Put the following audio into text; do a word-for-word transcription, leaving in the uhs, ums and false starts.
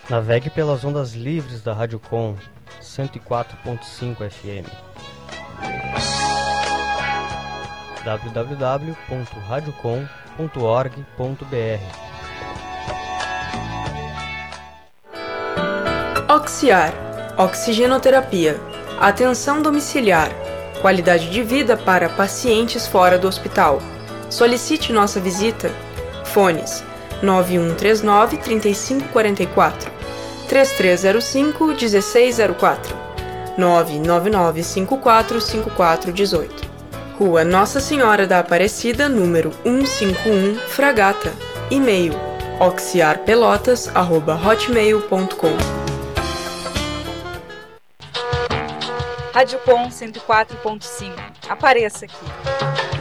Navegue pelas ondas livres da Rádio Com cento e quatro ponto cinco F M. w w w ponto radiocom ponto org ponto b r. Oxiar, oxigenoterapia, atenção domiciliar, qualidade de vida para pacientes fora do hospital. Solicite nossa visita. Fones nove um três nove, três cinco quatro quatro, três três zero cinco, um seis zero quatro, nove nove nove cinco quatro cinco quatro um oito. Rua Nossa Senhora da Aparecida, número cento e cinquenta e um, Fragata. E-mail oxiarpelotas arroba hotmail ponto com. Rádio Com cento e quatro ponto cinco. Apareça aqui.